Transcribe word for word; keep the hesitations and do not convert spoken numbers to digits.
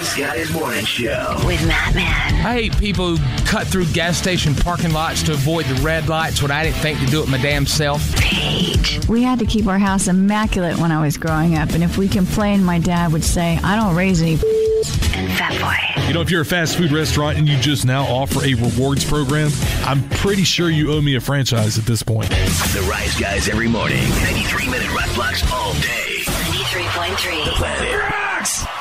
Rise Guys Morning Show with Matt Man. I hate people who cut through gas station parking lots to avoid the red lights when I didn't think to do it my damn self. Paige. We had to keep our house immaculate when I was growing up, and if we complained, my dad would say, I don't raise any and Fat Boy. You know, if you're a fast food restaurant and you just now offer a rewards program, I'm pretty sure you owe me a franchise at this point. The Rise Guys every morning. ninety-three minute rock blocks all day. ninety-three point three. The Planet Rocks.